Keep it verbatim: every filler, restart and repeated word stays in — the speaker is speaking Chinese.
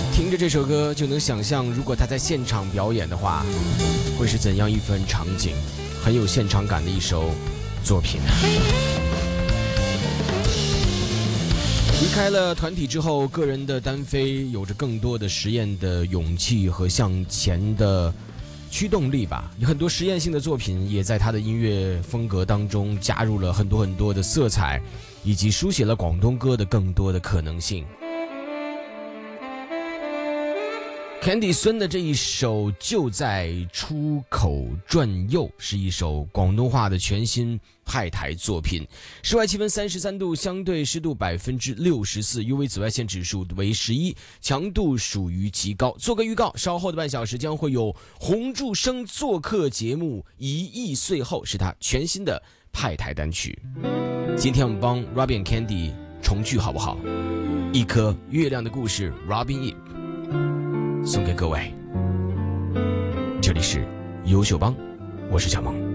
听着这首歌就能想象，如果他在现场表演的话，会是怎样一番场景，很有现场感的一首作品。离开了团体之后，个人的单飞有着更多的实验的勇气和向前的驱动力吧。有很多实验性的作品也在他的音乐风格当中加入了很多很多的色彩，以及书写了广东歌的更多的可能性。Candy 孙的这一首就在出口转右，是一首广东话的全新派台作品。室外气温三十三度，相对湿度百分之六十四 ，U V 紫外线指数为十一，强度属于极高。做个预告，稍后的半小时将会有洪柱生做客节目《一亿岁后》，是他全新的派台单曲。今天我们帮 Robin Candy 重聚好不好？一颗月亮的故事 ，Robin Ip。送给各位，这里是优秀帮，我是小萌。